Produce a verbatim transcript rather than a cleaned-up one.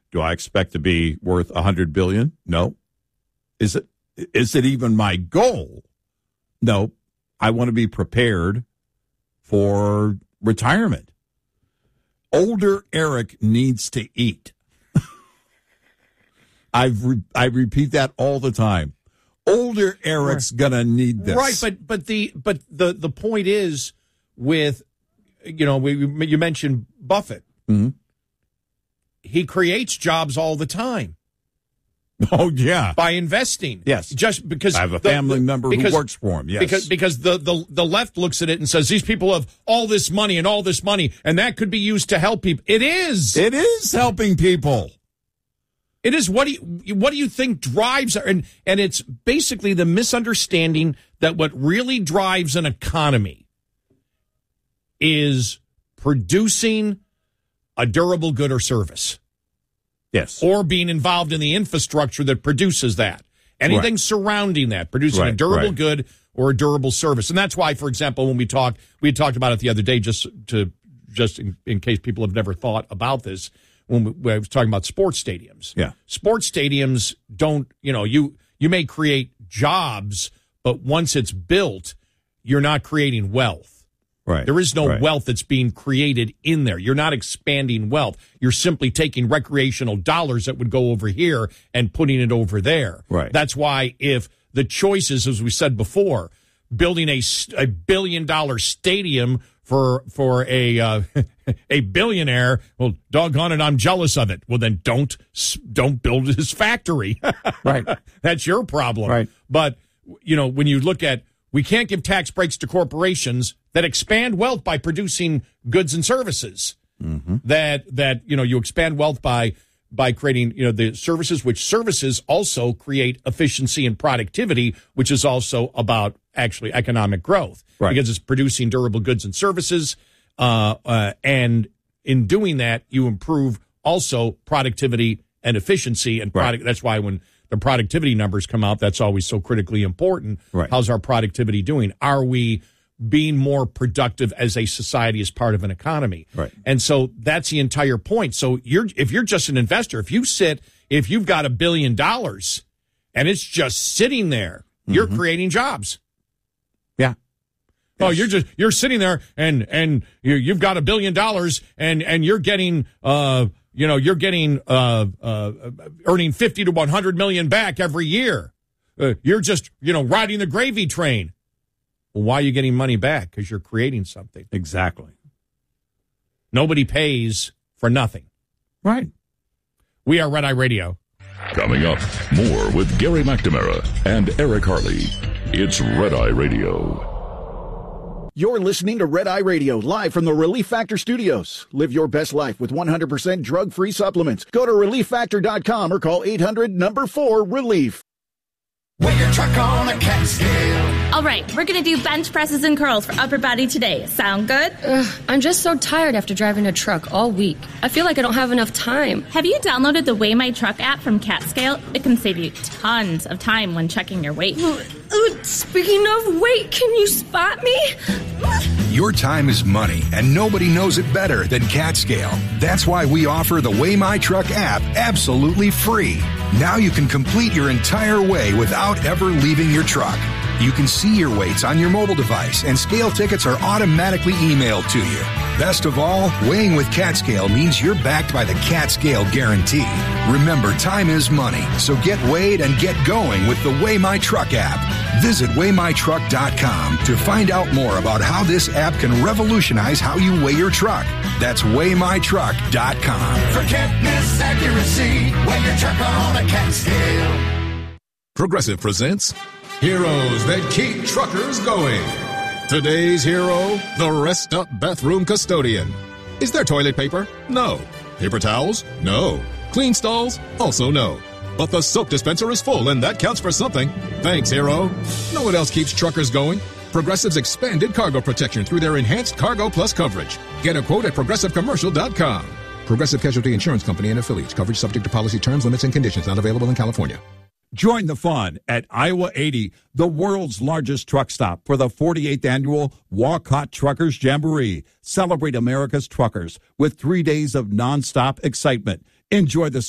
Do I expect to be worth one hundred billion dollars? No. Is it? Is it even my goal? No. I want to be prepared for retirement. Older Eric needs to eat. I've re- I repeat that all the time. Older Eric's right. gonna need this, right? But but the but the the point is with, you know, we, you mentioned Buffett. Mm-hmm. He creates jobs all the time. Oh yeah, by investing. Yes, just because I have a family the, the, member because, who works for him. Yes, because because the, the the left looks at it and says these people have all this money and all this money and that could be used to help people. It is. It is helping people. It is. What do you what do you think drives and and it's basically the misunderstanding that what really drives an economy is producing a durable good or service. Yes. Or being involved in the infrastructure that produces that. Anything right. surrounding that, producing right, a durable right. good or a durable service. And that's why, for example, when we talk, we had talked about it the other day, just to just in, in case people have never thought about this, when, we, when I was talking about sports stadiums. Yeah. Sports stadiums don't, you know, you you may create jobs, but once it's built, you're not creating wealth. Right. There is no right. wealth that's being created in there. You're not expanding wealth. You're simply taking recreational dollars that would go over here and putting it over there. Right. That's why if the choices, as we said before, building a, a billion dollar stadium for for a uh, a billionaire, well, doggone it, I'm jealous of it. Well, then don't don't build his factory. Right. That's your problem. Right. But you know, when you look at, we can't give tax breaks to corporations that expand wealth by producing goods and services. Mm-hmm. That that you know you expand wealth by by creating you know the services, which services also create efficiency and productivity, which is also about actually economic growth, right. because it's producing durable goods and services, uh, uh, and in doing that, you improve also productivity and efficiency and product. Right. That's why when the productivity numbers come out, that's always so critically important. Right. How's our productivity doing? Are we being more productive as a society as part of an economy? Right. And so that's the entire point. So you're if you're just an investor, if you sit, if you've got a billion dollars and it's just sitting there, mm-hmm. you're creating jobs. Yeah. Oh, yes. you're just you're sitting there and and you you've got a billion dollars and and you're getting uh you know you're getting uh uh earning fifty to one hundred million back every year. Uh, you're just you know riding the gravy train. Well, why are you getting money back? Because you're creating something. Exactly. Nobody pays for nothing. Right. We are Red Eye Radio. Coming up, more with Gary McNamara and Eric Harley. It's Red Eye Radio. You're listening to Red Eye Radio, live from the Relief Factor Studios. Live your best life with one hundred percent drug-free supplements. Go to relief factor dot com or call eight hundred number four relief. Weigh your truck on a cat scale. All right, we're going to do bench presses and curls for upper body today. Sound good? Ugh, I'm just so tired after driving a truck all week. I feel like I don't have enough time. Have you downloaded the Weigh My Truck app from CatScale? It can save you tons of time when checking your weight. Uh, uh, speaking of weight, can you spot me? Your time is money, and nobody knows it better than CatScale. That's why we offer the Weigh My Truck app absolutely free. Now you can complete your entire weigh without ever leaving your truck. You can see your weights on your mobile device, and scale tickets are automatically emailed to you. Best of all, weighing with CatScale means you're backed by the CatScale Guarantee. Remember, time is money, so get weighed and get going with the Weigh My Truck app. Visit weigh my truck dot com to find out more about how this app can revolutionize how you weigh your truck. That's weigh my truck dot com. Forget miss accuracy. Weigh your truck on a CatScale. Progressive presents Heroes That Keep Truckers Going. Today's hero, the Rest Up Bathroom Custodian. Is there toilet paper? No. Paper towels? No. Clean stalls? Also no. But the soap dispenser is full, and that counts for something. Thanks, hero. Know what else keeps truckers going? Progressive's expanded cargo protection through their enhanced Cargo Plus coverage. Get a quote at progressive commercial dot com. Progressive Casualty Insurance Company and affiliates. Coverage subject to policy terms, limits, and conditions. Not available in California. Join the fun at Iowa eighty, the world's largest truck stop, for the forty-eighth annual Walcott Truckers Jamboree. Celebrate America's truckers with three days of nonstop excitement. Enjoy the